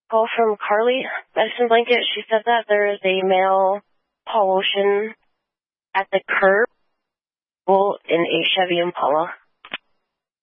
call from Carly, Medicine Blanket. She said that there is a male Paul Ocean at the curb in a Chevy Impala.